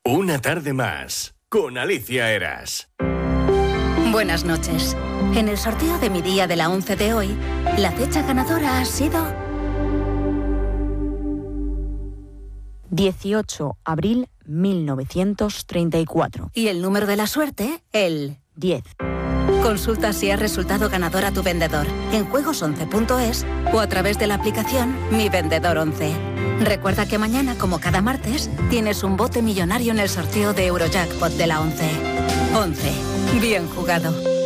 Una tarde más, con Alicia Eras. Buenas noches. En el sorteo de mi día de la 11 de hoy, la fecha ganadora ha sido 18 abril 1934. Y el número de la suerte, el 10. Consulta si has resultado ganador a tu vendedor en juegos11.es o a través de la aplicación Mi Vendedor 11. Recuerda que mañana, como cada martes, tienes un bote millonario en el sorteo de Eurojackpot de la 11. 11. Bien jugado.